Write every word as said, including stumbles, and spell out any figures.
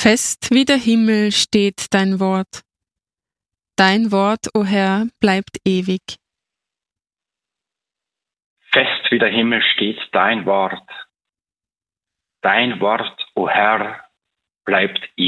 Fest wie der Himmel steht dein Wort. Dein Wort, o Herr, bleibt ewig. Fest wie der Himmel steht dein Wort. Dein Wort, o Herr, bleibt ewig.